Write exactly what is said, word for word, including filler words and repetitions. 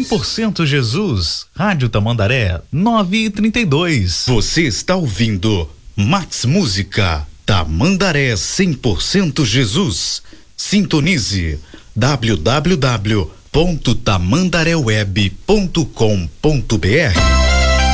cem por cento Jesus, Rádio Tamandaré, nove e trinta e dois. Você está ouvindo Max Música, Tamandaré cem por cento Jesus. Sintonize w w w ponto tamandaré web ponto com ponto b r.